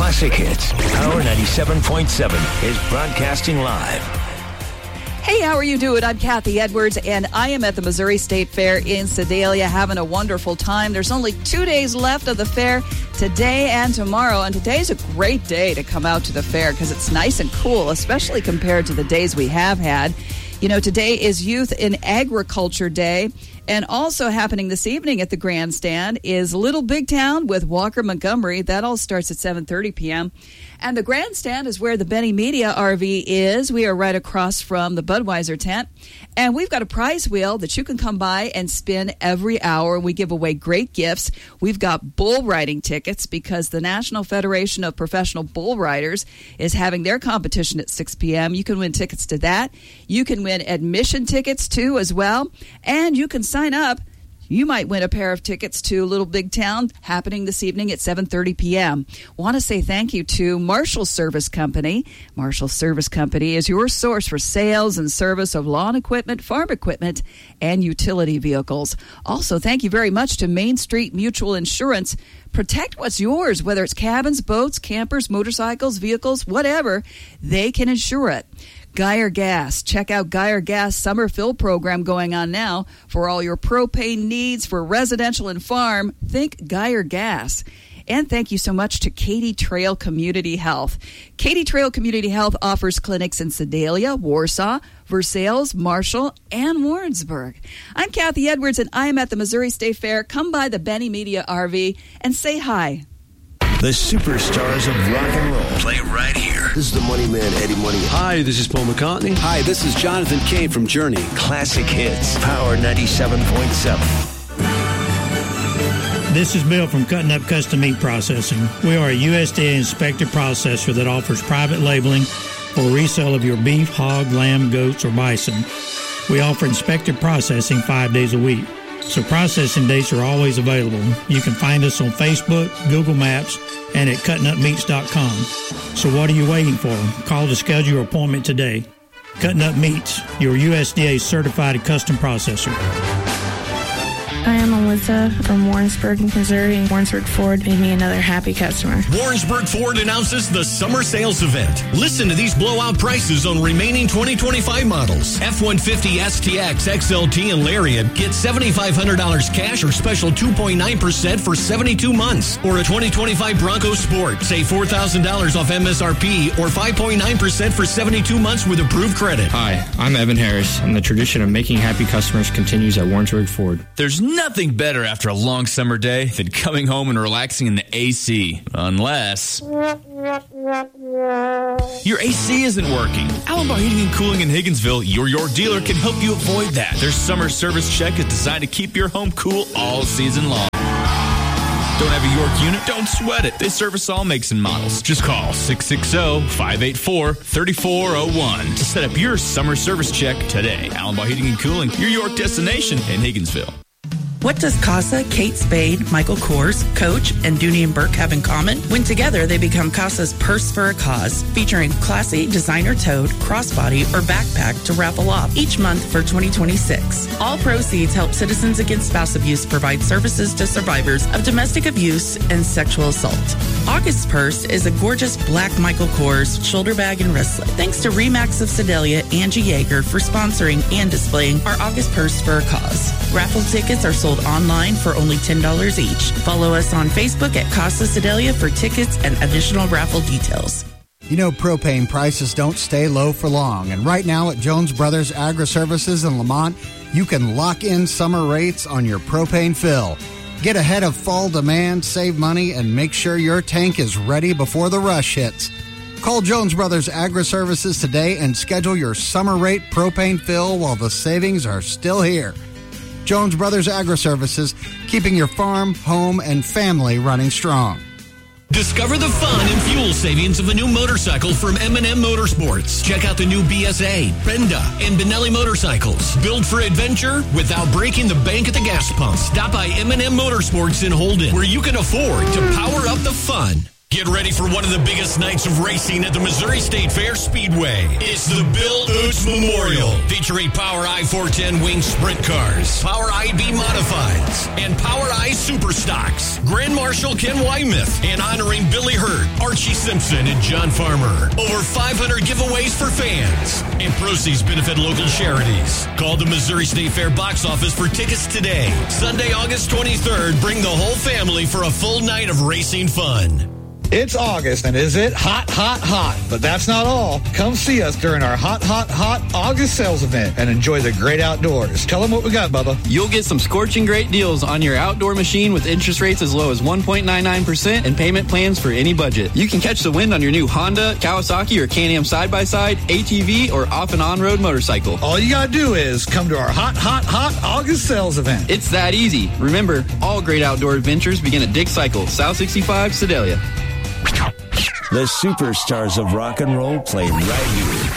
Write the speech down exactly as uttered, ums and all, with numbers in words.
Classic Hits. Power ninety-seven point seven is broadcasting live. Hey, how are you doing? I'm Kathy Edwards, and I am at the Missouri State Fair in Sedalia having a wonderful time. There's only two days left of the fair, today and tomorrow, and today's a great day to come out to the fair because it's nice and cool, especially compared to the days we have had. You know, today is Youth in Agriculture Day, and also happening this evening at the grandstand is Little Big Town with Walker Montgomery. That all starts at seven thirty p.m. And the grandstand is where the Benny Media R V is. We are right across from the Budweiser tent. And we've got a prize wheel that you can come by and spin every hour. We give away great gifts. We've got bull riding tickets because the National Federation of Professional Bull Riders is having their competition at six p.m. You can win tickets to that. You can win admission tickets, too, as well. And you can sign up. You might win a pair of tickets to Little Big Town happening this evening at seven thirty p.m. Want to say thank you to Marshall Service Company. Marshall Service Company is your source for sales and service of lawn equipment, farm equipment, and utility vehicles. Also, thank you very much to Main Street Mutual Insurance. Protect what's yours, whether it's cabins, boats, campers, motorcycles, vehicles, whatever. They can insure it. Geyer Gas. Check out Geyer Gas summer fill program going on now for all your propane needs for residential and farm. Think Geyer Gas. And thank you so much to Katy Trail Community Health. Katy Trail Community Health offers clinics in Sedalia, Warsaw, Versailles, Marshall, and Warrensburg. I'm Kathy Edwards, and I am at the Missouri State Fair. Come by the Benny Media R V and say hi. The superstars of rock and roll play right here. This is the Money Man, Eddie Money. Hi, this is Paul McCartney. Hi, this is Jonathan Cain from Journey. Classic Hits, Power ninety-seven point seven. This is Bill from Cutting Up Custom Meat Processing. We are a U S D A-inspected processor that offers private labeling for resale of your beef, hog, lamb, goats, or bison. We offer inspected processing five days a week, so processing dates are always available. You can find us on Facebook, Google Maps, and at cutting up meats dot com. So what are you waiting for? Call to schedule your appointment today. Cutting Up Meats, your U S D A-certified custom processor. Hi, I'm Alyssa from Warrensburg, Missouri, and Warrensburg Ford made me another happy customer. Warrensburg Ford announces the summer sales event. Listen to these blowout prices on remaining twenty twenty-five models. F one fifty S T X, X L T, and Lariat get seven thousand five hundred dollars cash or special two point nine percent for seventy-two months. Or a twenty twenty-five Bronco Sport, save four thousand dollars off M S R P or five point nine percent for seventy-two months with approved credit. Hi, I'm Evan Harris, and the tradition of making happy customers continues at Warrensburg Ford. There's nothing better after a long summer day than coming home and relaxing in the A C. Unless your A C isn't working. Allenbar Heating and Cooling in Higginsville, your York dealer, can help you avoid that. Their summer service check is designed to keep your home cool all season long. Don't have a York unit? Don't sweat it. They service all makes and models. Just call six six zero, five eight four, three four zero one to set up your summer service check today. Allenbar Heating and Cooling, your York destination in Higginsville. What does CASA, Kate Spade, Michael Kors, Coach, and Dooney and Burke have in common? When together, they become CASA's Purse for a Cause, featuring classy, designer-toed, crossbody, or backpack to raffle off each month for twenty twenty-six. All proceeds help Citizens Against Spouse Abuse provide services to survivors of domestic abuse and sexual assault. August's purse is a gorgeous black Michael Kors shoulder bag and wristlet. Thanks to Remax of Sedalia, Angie Yeager, for sponsoring and displaying our August Purse for a Cause. Raffle tickets are sold online for only ten dollars each. Follow us on Facebook at Casa Sedalia for tickets and additional raffle details. You know propane prices don't stay low for long, and right now at Jones Brothers Agri-Services in Lamont, you can lock in summer rates on your propane fill. Get ahead of fall demand, save money, and make sure your tank is ready before the rush hits. Call Jones Brothers Agri-Services today and schedule your summer rate propane fill while the savings are still here. Jones Brothers Agri-Services, keeping your farm, home, and family running strong. Discover the fun and fuel savings of a new motorcycle from M and M Motorsports. Check out the new B S A, Brenda, and Benelli motorcycles. Built for adventure without breaking the bank at the gas pump. Stop by M and M Motorsports in Holden, where you can afford to power up the fun. Get Get ready for one of the biggest nights of racing at the Missouri State Fair Speedway. It's the Bill Oots Memorial, featuring Power I four ten Wing Sprint Cars, Power I B Modifieds, and Power I Super Stocks. Grand Marshal Ken Weymouth, and honoring Billy Hurt, Archie Simpson, and John Farmer. Over five hundred giveaways for fans, and proceeds benefit local charities. Call the Missouri State Fair box office for tickets today. Sunday, August twenty-third, bring the whole family for a full night of racing fun. It's August, and is it hot, hot, hot? But that's not all. Come see us during our Hot, Hot, Hot August sales event and enjoy the great outdoors. Tell them what we got, Bubba. You'll get some scorching great deals on your outdoor machine with interest rates as low as one point nine nine percent and payment plans for any budget. You can catch the wind on your new Honda, Kawasaki, or Can-Am side-by-side, A T V, or off and on-road motorcycle. All you gotta do is come to our Hot, Hot, Hot August sales event. It's that easy. Remember, all great outdoor adventures begin at Dick Cycle, South sixty-five, Sedalia. The superstars of rock and roll play right here